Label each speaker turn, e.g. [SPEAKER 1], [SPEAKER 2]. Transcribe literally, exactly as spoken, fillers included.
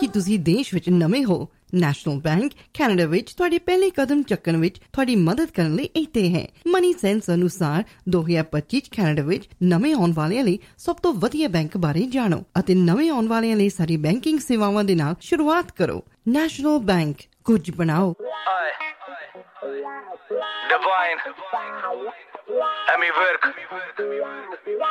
[SPEAKER 1] कि तुसी देश विच नवे हो। नैशनल बैंक कैनेडा विच तुहाडे पहले कदम चक्कण विच तुहाडी मदद करन लई इत्थे है। मनी सेंस अनुसार दो हज़ार पच्चीस कैनेडा विच नवे आउण वालियां लई सब तो वधिया बैंक बारे जाणो ਅਤੇ नवे आउण वालियां लई सारी बैंकिंग सेवावां दे नाल शुरुआत करो। नैशनल बैंक, कुछ बनाओ।
[SPEAKER 2] Divine, Emmy Work.